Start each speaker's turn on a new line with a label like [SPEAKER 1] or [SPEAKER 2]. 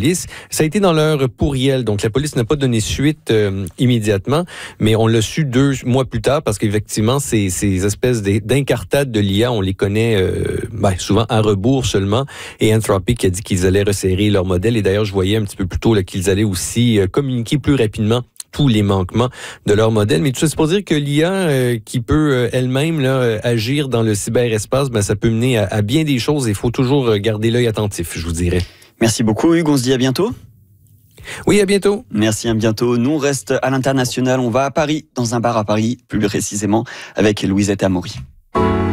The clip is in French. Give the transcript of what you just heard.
[SPEAKER 1] police. Ça a été dans leur pourriel, donc la police n'a pas donné suite immédiatement, mais on l'a su 2 mois plus tard parce qu'effectivement, ces espèces d'incartades de l'IA, on les connaît souvent à rebours seulement. Et Anthropic a dit qu'ils allaient resserrer leur modèle. Et d'ailleurs, je voyais un petit peu plus tôt là, qu'ils allaient aussi communiquer plus rapidement tous les manquements de leur modèle. Mais tout ça, c'est pour dire que l'IA qui peut elle-même là, agir dans le cyberespace, ça peut mener à bien des choses. Il faut toujours garder l'œil attentif, je vous dirais.
[SPEAKER 2] Merci beaucoup, Hugues. On se dit à bientôt.
[SPEAKER 1] Oui, à bientôt.
[SPEAKER 2] Merci, à bientôt. Nous, on reste à l'international. On va à Paris, dans un bar à Paris, plus précisément, avec Louisette Amaury.